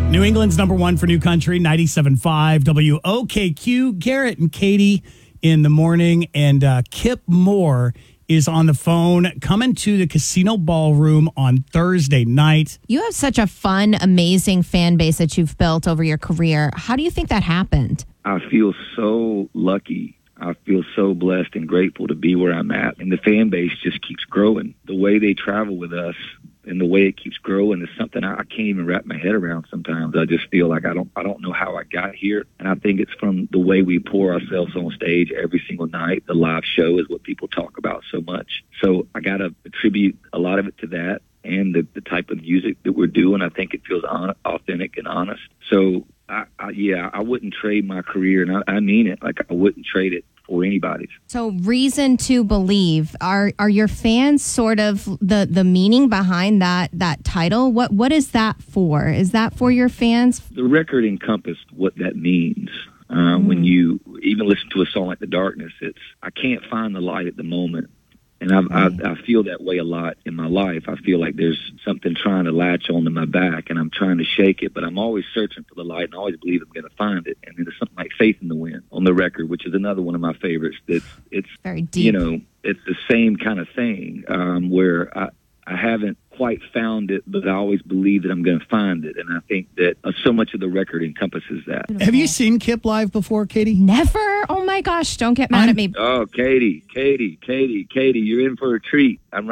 New England's number one for new country, 97.5 WOKQ. Garrett and Katie in the morning, and Kip Moore is on the phone, coming to the Casino Ballroom on Thursday night. You have such a fun, amazing fan base that you've built over your career. How do you think that happened? I feel so lucky. I feel so blessed and grateful to be where I'm at. And the fan base just keeps growing. The way they travel with us and the way it keeps growing is something I can't even wrap my head around sometimes. I just feel like I don't know how I got here. And I think it's from the way we pour ourselves on stage every single night. The live show is what people talk about so much. So I got to attribute a lot of it to that and the type of music that we're doing. I think it feels authentic and honest. So I wouldn't trade my career, and I mean it. Like, I wouldn't trade it for anybody's. So, reason to believe, are your fans sort of the meaning behind that title? What is that for? Is that for your fans? The record encompassed what that means. When you even listen to a song like The Darkness, I can't find the light at the moment. And I feel that way a lot in my life. I feel like there's something trying to latch onto my back, and I'm trying to shake it, but I'm always searching for the light, and I always believe I'm going to find it. And then there's something like Faith in the Wind on the record, which is another one of my favorites. It's very deep. You know, it's the same kind of thing where I haven't quite found it, but I always believe that I'm going to find it. And I think that so much of the record encompasses that. Have you seen Kip live before, Katie? Never. Oh my gosh, don't get mad at me. Oh, Katie, you're in for a treat. I'm